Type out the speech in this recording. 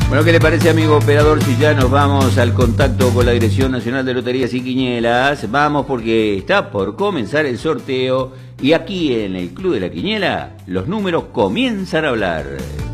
Bueno, ¿qué le parece, amigo operador, si ya nos vamos al contacto con la Dirección Nacional de Loterías y Quinielas? Vamos, porque está por comenzar el sorteo y aquí en el Club de la Quiniela los números comienzan a hablar.